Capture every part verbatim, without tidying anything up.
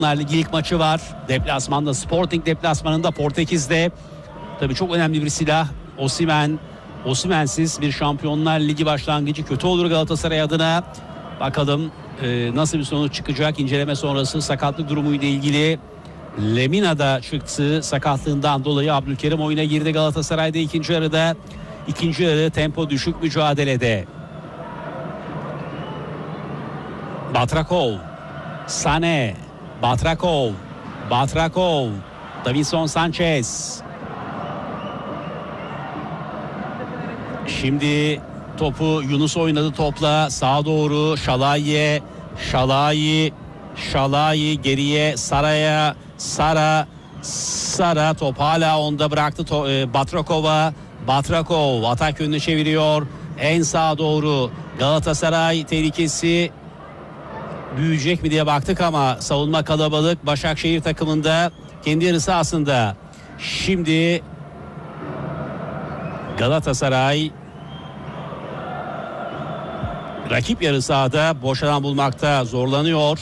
Ligi ilk maçı var. Deplasmanda, Sporting deplasmanında Portekiz'de. Tabii çok önemli bir silah. Osimhen. Osimhen'siz bir Şampiyonlar Ligi başlangıcı kötü olur Galatasaray adına. Bakalım e, nasıl bir sonuç çıkacak. İnceleme sonrası sakatlık durumuyla ilgili. Lemina da çıktı. Sakatlığından dolayı Abdülkerim oyuna girdi Galatasaray'da ikinci yarıda. İkinci yarı tempo düşük mücadelede. Batrakov. Sané. Batrakov. Batrakov. Davinson Sanchez. Şimdi topu Yunus oynadı topla. Sağa doğru Şalayi. Şalayi. Şalayi geriye Sara'ya. Sara. Sara top hala onda bıraktı to- Batrakov'a. Batrakov atak yönünü çeviriyor. En sağa doğru Galatasaray tehlikesi büyüyecek mi diye baktık ama savunma kalabalık. Başakşehir takımında kendi yarı sahasında. Şimdi Galatasaray rakip yarı sahada boş alan bulmakta zorlanıyor.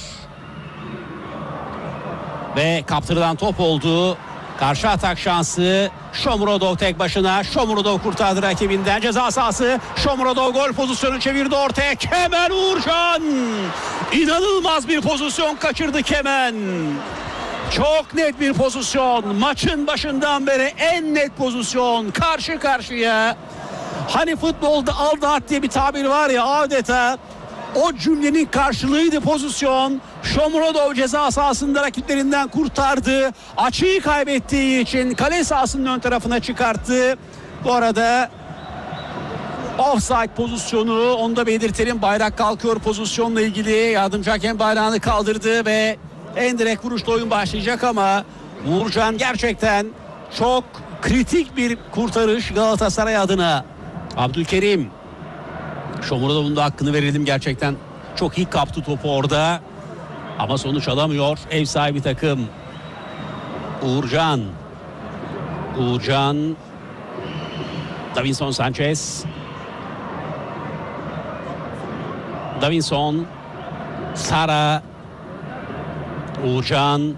Ve kaptırılan top oldu. Karşı atak şansı. Shomurodov tek başına. Shomurodov kurtardı rakibinden. Ceza sahası. Shomurodov gol pozisyonu çevirdi ortaya. Kemen Uğurcan. İnanılmaz bir pozisyon kaçırdı Kemen. Çok net bir pozisyon. Maçın başından beri en net pozisyon. Karşı karşıya. Hani futbolda aldı at diye bir tabir var ya, adeta o cümlenin karşılığıydı pozisyon. Shomurodov ceza sahasında rakiplerinden kurtardı. Açıyı kaybettiği için kale sahasının ön tarafına çıkarttı. Bu arada offside pozisyonu, onu da belirtelim. Bayrak kalkıyor pozisyonla ilgili. Yardımcı hakem bayrağını kaldırdı ve en direkt vuruşla oyun başlayacak ama Uğurcan gerçekten çok kritik bir kurtarış Galatasaray adına. Abdülkerim. Shomurodov'un da hakkını verelim, gerçekten çok iyi kaptı topu orada. Ama sonuç alamıyor ev sahibi takım. Uğurcan. Uğurcan. Davinson Sanchez. Davinson. Sara. Uğurcan.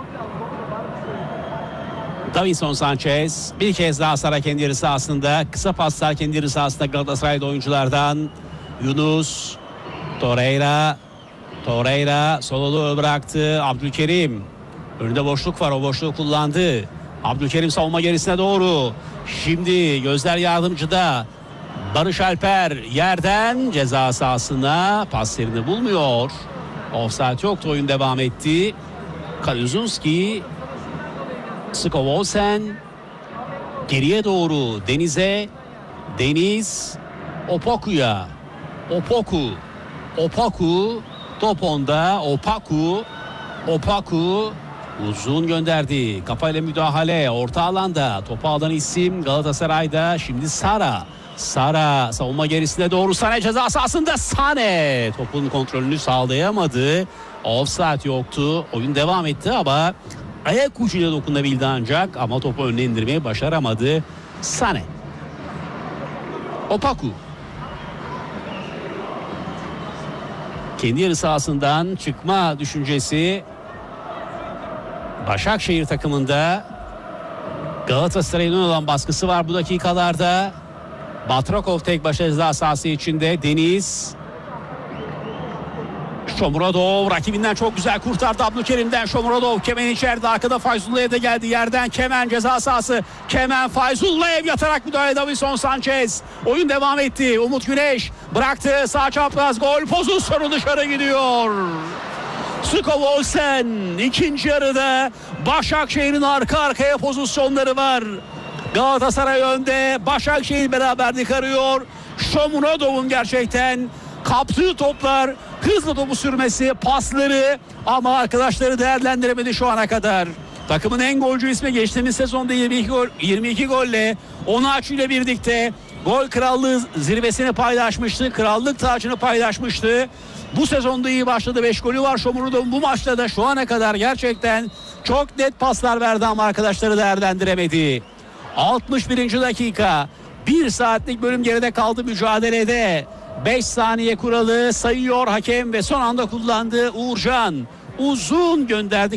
Davinson Sanchez. Bir kez daha Sara kendi yarı sahasında. Kısa paslar kendi yarı sahasında Galatasaray'da oyunculardan. Yunus. Torreira. Torreira solulu bıraktı. Abdülkerim. Önünde boşluk var, o boşluğu kullandı. Abdülkerim savunma gerisine doğru. Şimdi gözler yardımcıda. Barış Alper yerden ceza sahasına pas yerini bulmuyor. Offside yoktu, oyun devam etti. Kaluzunski. Skovolsen. Geriye doğru Deniz'e. Deniz. Opoku'ya. Opoku. Opaku. Top onda. Opaku. Opaku. Uzun gönderdi. Kafayla müdahale. Orta alanda. Topu alan isim Galatasaray'da. Şimdi Sara. Sara savunma gerisine doğru. Sané ceza sahasında. Sané topun kontrolünü sağlayamadı. Offside yoktu. Oyun devam etti ama ayak ucuyla dokunabildi ancak. Ama topu önüne indirmeyi başaramadı Sané. Opaku. Kendi yarı sahasından çıkma düşüncesi Başakşehir takımında. Galatasaray'ın olan baskısı var bu dakikalarda. Batrakov tek başına ceza sahası içinde. Deniz. Shomurodov rakibinden çok güzel kurtardı Abdülkerim'den. Shomurodov Kemen içeride, arkada Fayzullayev de geldi yerden. Kemen ceza sahası. Kemen, Fayzullayev yatarak müdahale. Davinson Sanchez. Oyun devam etti. Umut Güneş bıraktı. Sağ çapraz gol pozisyonu dışarı gidiyor. Skovolsen ikinci yarıda Başakşehir'in arka arkaya pozisyonları var. Galatasaray önde, Başakşehir beraberlik arıyor. Shomurodov'un gerçekten kaptığı toplar, hızlı topu sürmesi, pasları ama arkadaşları değerlendiremedi şu ana kadar. Takımın en golcü ismi geçtiğimiz sezonda yirmi iki gol, yirmi iki golle Onaçu ile birlikte gol krallığı zirvesini paylaşmıştı. Krallık tacını paylaşmıştı. Bu sezonda iyi başladı. beş golü var Shomurodov'un. Bu maçta da şu ana kadar gerçekten çok net paslar verdi ama arkadaşları değerlendiremedi. altmış birinci dakika. bir saatlik bölüm geride kaldı mücadelede. beş saniye kuralı sayıyor hakem ve son anda kullandı Uğurcan. uzun gönderdi.